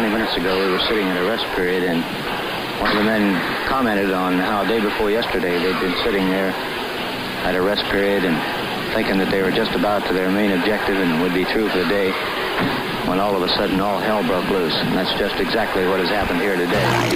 20 minutes ago, we were sitting in a rest period, and one of the men commented on how day before yesterday they'd been sitting there at a rest period and thinking that they were just about to their main objective and would be through for the day, when all of a sudden all hell broke loose. And that's just exactly what has happened here today.